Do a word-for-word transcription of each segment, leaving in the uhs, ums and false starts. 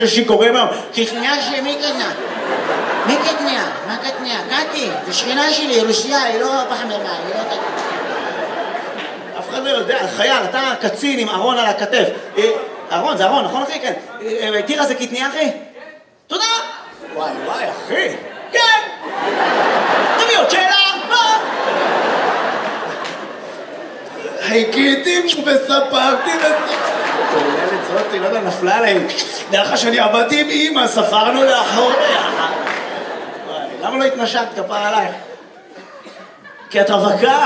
שקוראים היום, קטניה שמי קטניה? מי קטניה? מה קטניה? קטי, זו שכנה שלי, רוסיה, היא לא פחמימה, היא לא קטניה. אף אחד לא יודע, חייל, אתה קצין עם ארון על הכתף. ארון, זה ארון, נכון אחי? כן. טירה זה קטניה אחי? תודה! וואי וואי אחי, כן! תביא עוד שאלה, מה? חיכיתי וספרתי וספרתי. צוללת זאתי, לא יודע, נפלה עליהם. דרך שאני עבדתי עם אמא, ספרנו לאחור ביחד. למה לא התנשקת כפר עלייך? כי את רווקה.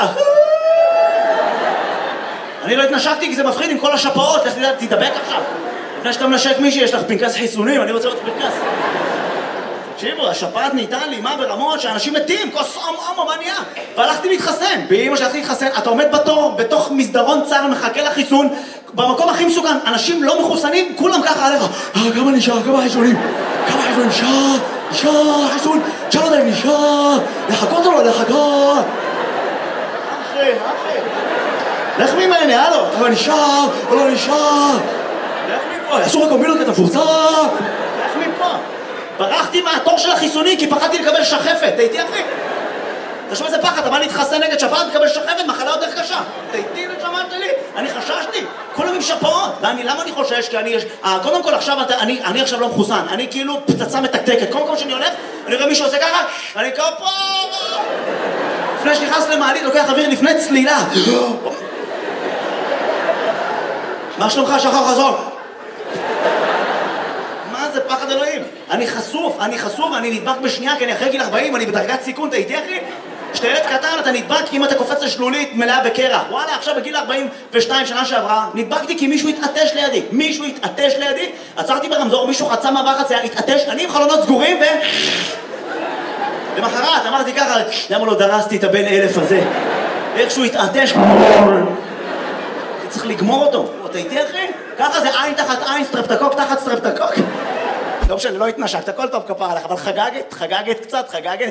אני לא התנשקתי כי זה מפחיד עם כל השפעות, לך תדבק עכשיו. לפני שאתה מנשק מישהי, יש לך פנקס חיסונים, אני רוצה לראות פנקס. תקשיבו, השפעת נהייתה לימה ברמות שאנשים מתים, כוס אום אום, מה נהיה? והלכתי להתחסן, באמא שהלכתי להתחסן, אתה עומד בתור, בתוך מסדרון צר, מחכה לחיסון, במקום הכי מסוכן, אנשים לא מחוסנים, כולם ככה עליך. אה, כמה נשאר, כמה חיסונים? כמה חיסונים? נשאר, נשאר, חיסון, נשאר אותם, נשאר, לחכות או לא לחכות? אחי, אחי. לך ממני, הלו, אבל נשאר, או לא נשאר. לך מפה, יעשו מקומבילות את הפורצה. לך מפה. ברחתי מהתור של החיסוני כי פחדתי לקבל שחפת, תהייתי אחי? תשמע איזה פחד, אתה בא להתחסן נגד שפעת, תקבל שחפת, מחלה יותר קשה. תהייתי לשמעת שלי, אני חששתי, כולם עם שפעות. ואני, למה אני חושש? כי אני יש... קודם כל עכשיו, אני, אני עכשיו לא מחוסן, אני כאילו פצצה מתקתקת. כל מקום שאני הולך, אני רואה מישהו עושה ככה, אני כפה... לפני שנכנס למעלית, לוקח אוויר לפני צלילה. מה שלומך, שחר חזון? זה פחד אלוהים. אני חשוף, אני חשוף, אני נדבק בשנייה, כי אני אחרי גיל ארבעים, אני בדרגת סיכון, אתה איתי אחי? כשאתה ילד קטן, אתה נדבק כי אם אתה קופץ לשלולית מלאה בקרח. וואלה, עכשיו בגיל ארבעים ושתיים שנה שעברה, נדבקתי כי מישהו התעטש לידי. מישהו התעטש לידי, עצרתי ברמזור, מישהו חצה מעבר חציה, התעטש, אני עם חלונות סגורים ו... למחרת, אמרתי ככה, למה לא דרסתי את הבן אלף הזה? איכשהו התעטש, צריך לגמור אותו. אתה איתי אחי? ככה זה עין תחת עין, סטרפטקוק תחת סטרפטקוק. לא משנה, לא התנשקת, הכל טוב כפר עליך, אבל חגגת, חגגת קצת, חגגת.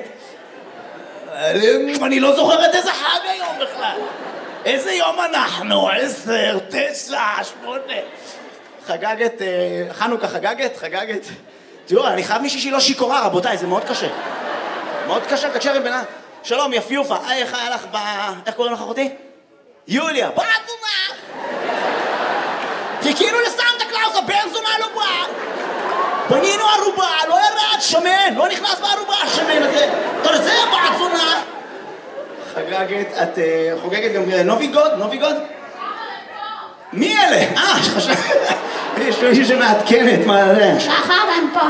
אני לא זוכרת איזה חג היום בכלל. איזה יום אנחנו? עשר, תשע, שמונה. חגגת, חנוכה חגגת, חגגת. תראו, אני חייב מישהי שהיא לא שיקורה, רבותיי, זה מאוד קשה. מאוד קשה, תקשר עם בינה. שלום, יפיופה, איך היה לך ב... איך קוראים לך אחותי? יוליה, בעצומה! חיכינו לסנטה קלאוס, הבן זונה לא בא! בנינו ערובה, לא ירד, שמן, לא נכנס בערובה, השמן הזה. אתה זה בעצונה! חגגת, את חוגגת גם נוביגוד? נוביגוד? מי אלה? אה, שחשב... יש מישהו שמעדכנת, מה זה? שחר, הם פה.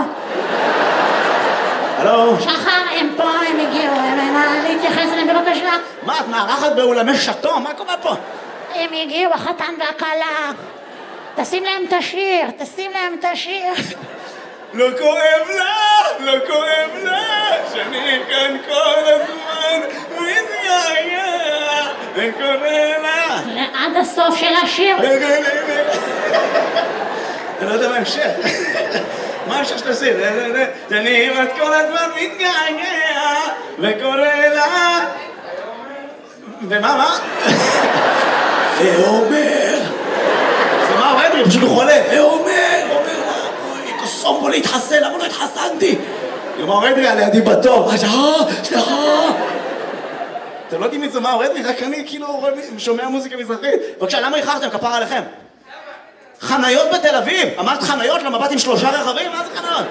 הלו? שחר, הם פה, הם הגיעו, הם להתייחס אליהם בבקשה. מה, את מארחת באולמי שטו? מה קורה פה? הם הגיעו, החתן והכלה. תשים להם את השיר, תשים להם את השיר. לא כואב לה, לא כואב לה, שאני כאן כל הזמן מתגעגע, וקורא לה. עד הסוף של השיר. אני לא יודע מה המשך. מה המשך של השיר? שאני כמעט כל הזמן מתגעגע, וקורא לה. ומה, מה? ואומר. זה מה אומר? פשוט הוא חולה. ואומר, אומר לה, אוי, קוסום בו להתחסן, למה לא התחסנתי? יאמר אדרי על ידי בתור, סליחה, סליחה. אתם לא יודעים מי זה מה אדרי, רק אני כאילו שומע מוזיקה מזרחית. בבקשה, למה איחרתם? כפר עליכם. חניות בתל אביב. אמרת חניות? לא מבט עם שלושה רכבים? מה זה חניות?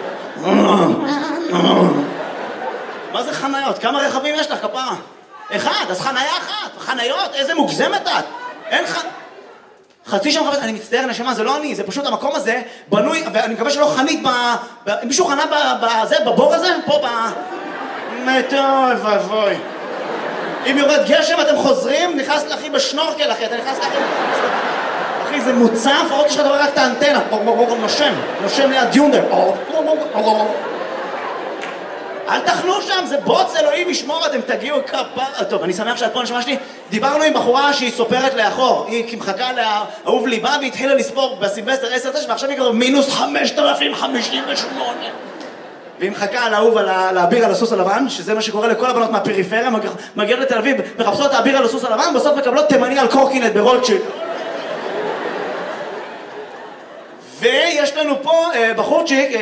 מה זה חניות? כמה רכבים יש לך, כפרה? אחד, אז חניה אחת. חניות, איזה מוגזמת את. אין ח... חצי שם חפש, אני מצטער נשמה, זה לא אני, זה פשוט המקום הזה בנוי, ואני מקווה שלא חנית ב... ב... מישהו חנה בזה, בבור הזה? פה ב... טוב, אבוי. אם יורד גשם אתם חוזרים, נכנס לאחי בשנורקל אחי, אתה נכנס לאחי... אחי, זה מוצף, עוד יש לך דבר רק את האנטנה, נושם, נושם ליד יונדר. אל תחנו שם, זה בוץ אלוהים ישמור, אתם תגיעו כפה... טוב, אני שמח שאת פה נשמע שלי. דיברנו עם בחורה שהיא סופרת לאחור. היא מחכה לאהוב ליבה והתחילה לספור בסילבסטר עשר תשע, ועכשיו היא כבר מינוס חמשת אלפים חמישים ושמונה. והיא מחכה לאהוב על האביר על הסוס הלבן, שזה מה שקורה לכל הבנות מהפריפריה, מגיעות לתל אביב, מחפשות את האביר על הסוס הלבן, בסוף מקבלות תימני על קורקינט ברוטשילד. ויש לנו פה אה, בחורצ'יק,